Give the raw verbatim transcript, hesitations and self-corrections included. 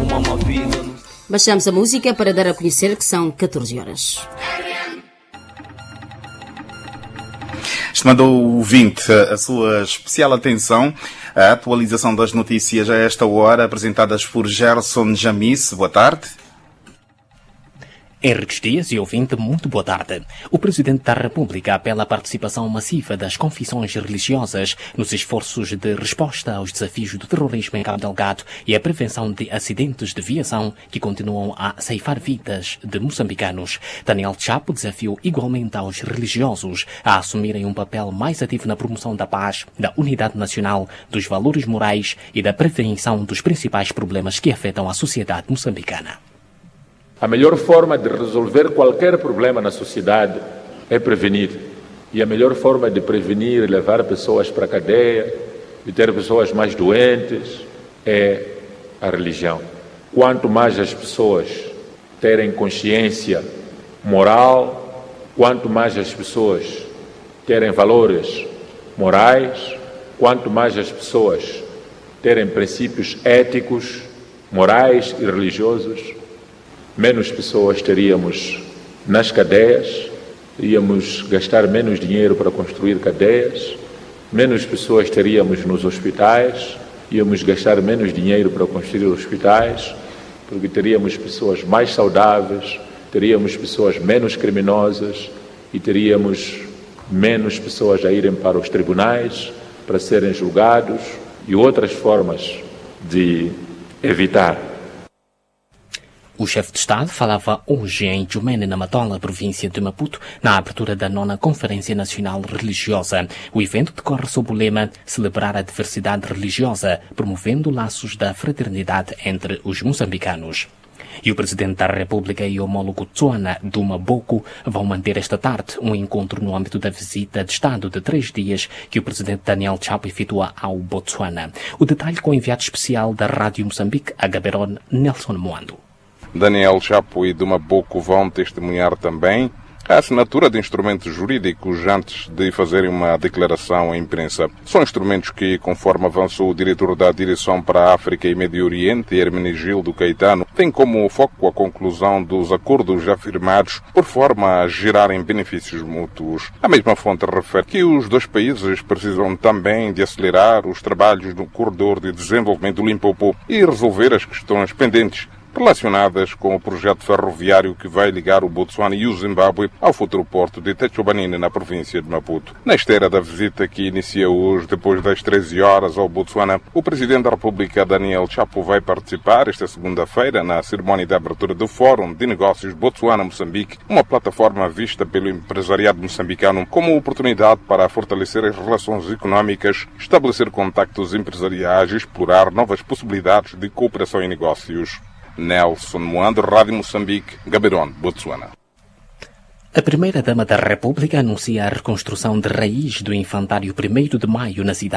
Baixamos a música para dar a conhecer que são catorze horas. Estimado ouvinte, a sua especial atenção à atualização das notícias a esta hora, apresentadas por Gerson Jamis. Boa tarde. Henriques Dias e ouvinte, muito boa tarde. O Presidente da República apela à participação massiva das confissões religiosas nos esforços de resposta aos desafios do terrorismo em Cabo Delgado e a prevenção de acidentes de viação que continuam a ceifar vidas de moçambicanos. Daniel Chapo desafiou igualmente aos religiosos a assumirem um papel mais ativo na promoção da paz, da unidade nacional, dos valores morais e da prevenção dos principais problemas que afetam a sociedade moçambicana. A melhor forma de resolver qualquer problema na sociedade é prevenir. E a melhor forma de prevenir e levar pessoas para a cadeia e ter pessoas mais doentes é a religião. Quanto mais as pessoas terem consciência moral, quanto mais as pessoas terem valores morais, quanto mais as pessoas terem princípios éticos, morais e religiosos, menos pessoas teríamos nas cadeias, iríamos gastar menos dinheiro para construir cadeias, menos pessoas teríamos nos hospitais, íamos gastar menos dinheiro para construir hospitais, porque teríamos pessoas mais saudáveis, teríamos pessoas menos criminosas e teríamos menos pessoas a irem para os tribunais para serem julgados e outras formas de evitar. O chefe de Estado falava hoje em Jumene, na Matola, província de Maputo, na abertura da nona Conferência Nacional Religiosa. O evento decorre sob o lema Celebrar a Diversidade Religiosa, promovendo laços da fraternidade entre os moçambicanos. E o Presidente da República e o homólogo Tswana Duma Boko vão manter esta tarde um encontro no âmbito da visita de Estado de três dias que o Presidente Daniel Chapo efetua ao Botsuana. O detalhe com o enviado especial da Rádio Moçambique, a Gaberon, Nelson Moando. Daniel Chapo e Duma Boko vão testemunhar também a assinatura de instrumentos jurídicos antes de fazerem uma declaração à imprensa. São instrumentos que, conforme avançou o diretor da Direção para a África e Médio Oriente, Hermenegildo Caetano, têm como foco a conclusão dos acordos já firmados por forma a gerarem benefícios mútuos. A mesma fonte refere que os dois países precisam também de acelerar os trabalhos no corredor de desenvolvimento do Limpopo e resolver as questões pendentes relacionadas com o projeto ferroviário que vai ligar o Botsuana e o Zimbábue ao futuro porto de Techobanine, na província de Maputo. Na esteira da visita que inicia hoje, depois das treze horas ao Botsuana, o Presidente da República, Daniel Chapo, vai participar esta segunda-feira na cerimónia de abertura do Fórum de Negócios Botsuana-Moçambique, uma plataforma vista pelo empresariado moçambicano como oportunidade para fortalecer as relações económicas, estabelecer contactos empresariais e explorar novas possibilidades de cooperação e negócios. Nelson Moando, Rádio Moçambique, Gaborone, Botsuana. A Primeira-Dama da República anuncia a reconstrução de raiz do Infantário primeiro de Maio na cidade